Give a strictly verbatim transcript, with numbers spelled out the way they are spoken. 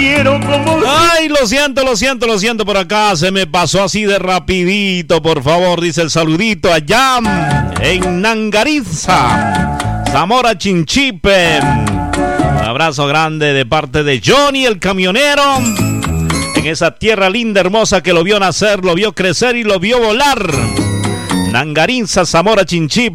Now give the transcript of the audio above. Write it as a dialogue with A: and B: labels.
A: quiero como...
B: Ay, lo siento, lo siento, lo siento por acá. Se me pasó así de rapidito, por favor. Dice el saludito allá en Nangariza, Zamora Chinchipe. Un abrazo grande de parte de Johnny, el camionero. En esa tierra linda, hermosa que lo vio nacer, lo vio crecer y lo vio volar. Nangariza, Zamora Chinchipe.